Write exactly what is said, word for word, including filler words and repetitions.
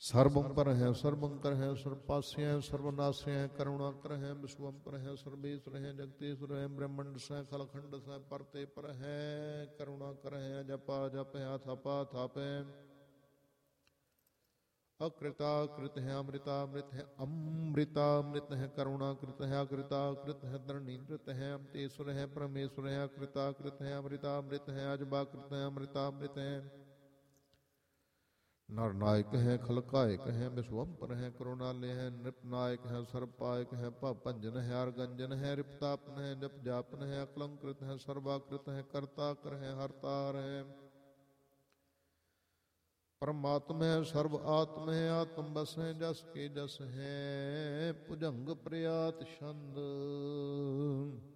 सर्वंपर है सर्वंकर है सर्वपास्य है सर्वनाश्य है करुणाकर है विश्वंपर है सर्वेश्वर है जगतेश्वर है ब्रह्मंड से खलखंड से परते पर है करुणाकर है जपा जप है थापा थाप है अकृताकृत है अमृतामृत है अमृतामृत है करुणाकृत है अकृताकृत है धरणीकृत है अमतेश्वर है परमेश्वर है अकृताकृत है अमृतामृत है अजबाकृत है अमृतामृत है नरनायक है खलकायक है विश्वंपर है करुणालय है नृपनायक है सर्वपायक है भंजन है अर्गंजन है रिपतापन है जप जापन है अकलंकृत है सर्वाकृत है कर्ताकर है हरतार है परमात्मा है सर्व आत्म है आत्म बस है जस के जस है भुजंग प्रयात छंद